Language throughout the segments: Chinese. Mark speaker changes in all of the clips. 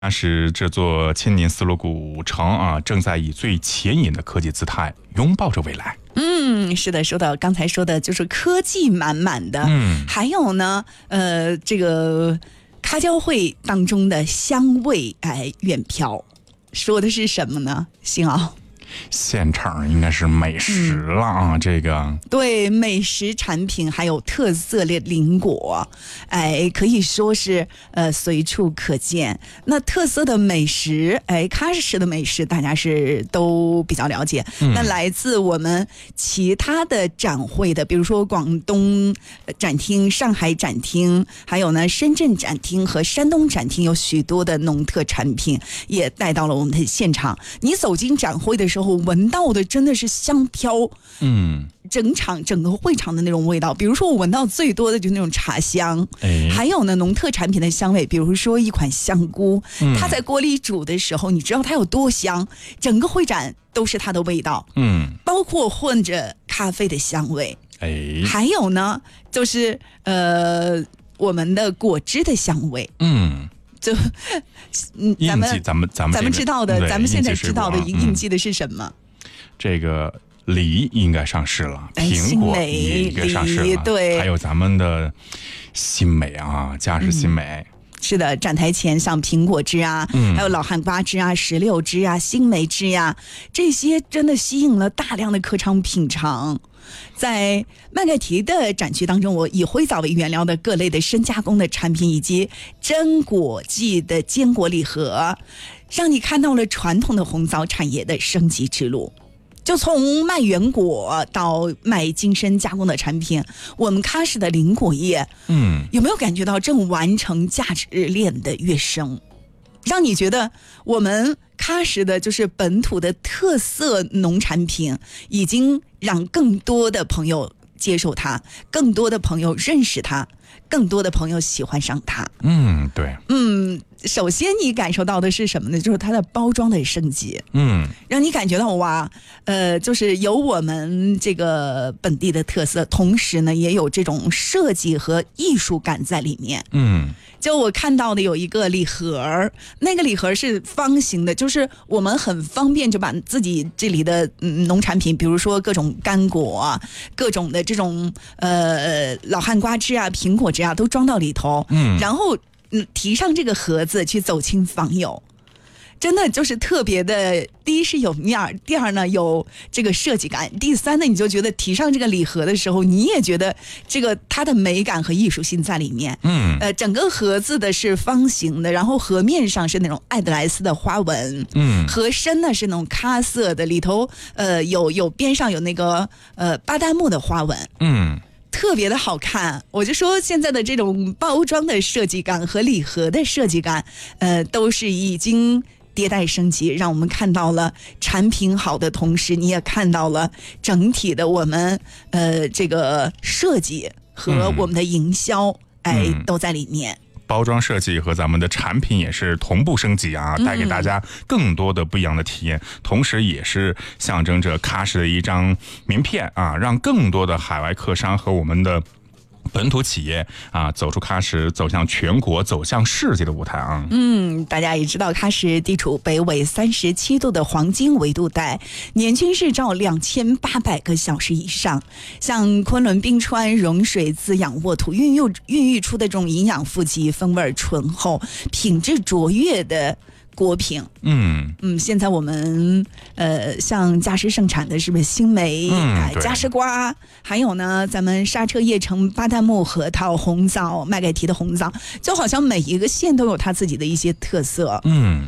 Speaker 1: 那是这座千年丝路古城啊，正在以最前沿的科技姿态拥抱着未来。
Speaker 2: 是的，说到刚才说的就是科技满满的，还有呢，这个咖交会当中的香味远飘，说的是什么呢？星敖。
Speaker 1: 现场应该是美食了啊，这个
Speaker 2: 对美食产品还有特色的邻国，可以说是随处可见。那特色的美食，喀什的美食大家是都比较了解。那来自我们其他的展会的，比如说广东展厅、上海展厅，还有呢深圳展厅和山东展厅，有许多的农特产品也带到了我们的现场。你走进展会的时候，闻到的真的是香飘，整个会场的那种味道。比如说我闻到最多的就是那种茶香，还有呢农特产品的香味，比如说一款香菇，它在锅里煮的时候，你知道它有多香，整个会展都是它的味道，包括混着咖啡的香味，还有呢就是我们的果汁的香味，就咱们知道的，咱们现在知道的应季的是什么？
Speaker 1: 这个梨应该上市了，苹果也应该上市了，
Speaker 2: 对，
Speaker 1: 还有咱们的新美啊，嘉实新美。
Speaker 2: 是的，展台前像苹果汁啊，还有老汉瓜汁啊、石榴汁啊、新梅汁呀，这些真的吸引了大量的客商品尝。在麦盖提的展区当中，我以灰枣为原料的各类的深加工的产品，以及真果季的坚果礼盒，让你看到了传统的红枣产业的升级之路。就从卖原果到卖精深加工的产品，我们喀什的林果业，有没有感觉到正完成价值链的跃升，让你觉得我们喀什的就是本土的特色农产品，已经让更多的朋友接受它，更多的朋友认识它，更多的朋友喜欢上它。
Speaker 1: 对。
Speaker 2: 首先你感受到的是什么呢？就是它的包装的升级，让你感觉到哇，就是有我们这个本地的特色，同时呢也有这种设计和艺术感在里面。就我看到的有一个礼盒，那个礼盒是方形的，就是我们很方便就把自己这里的农产品，比如说各种干果啊，各种的这种老汉瓜汁啊、苹果汁啊都装到里头，然后提上这个盒子去走亲访友，真的就是特别的。第一是有面儿，第二呢有这个设计感，第三呢你就觉得提上这个礼盒的时候，你也觉得这个它的美感和艺术性在里面。整个盒子的是方形的，然后盒面上是那种爱德莱斯的花纹，盒身呢是那种咖色的，里头有边上有那个巴旦木的花纹，特别的好看。我就说现在的这种包装的设计感和礼盒的设计感，都是已经迭代升级，让我们看到了产品好的同时，你也看到了整体的我们这个设计和我们的营销，都在里面。
Speaker 1: 包装设计和咱们的产品也是同步升级啊，带给大家更多的不一样的体验，同时也是象征着喀什的一张名片啊，让更多的海外客商和我们的本土企业啊，走出喀什，走向全国，走向世界的舞台啊。
Speaker 2: 大家也知道，喀什地处北纬37度的黄金纬度带，年均日照2800个小时以上。像昆仑冰川融水滋养沃土，孕育出的这种营养富集、风味醇厚、品质卓越的果品。现在我们像嘉实盛产的是不是新梅、嘉实瓜，还有呢咱们刹车叶城、巴旦木、核桃、红枣、麦盖提的红枣，就好像每一个县都有它自己的一些特色。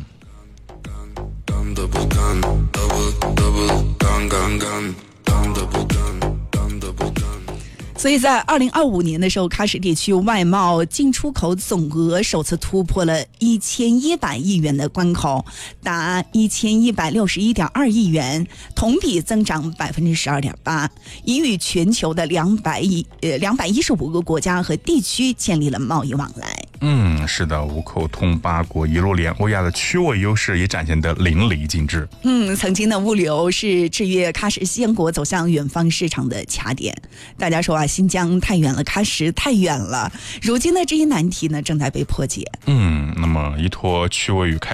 Speaker 2: 所以在2025年的时候，喀什地区外贸进出口总额首次突破了1100亿元的关口，达1161.2亿元，同比增长12.8%，已与全球的215个国家和地区建立了贸易往来。
Speaker 1: 是的，五口通八国一路连，欧亚的区位优势也展现得淋漓尽致。
Speaker 2: 曾经的物流是制约喀什鲜果走向远方市场的卡点。大家说新疆太远了，喀什太远了。如今的这一难题呢，正在被破解。
Speaker 1: 那么依托区位与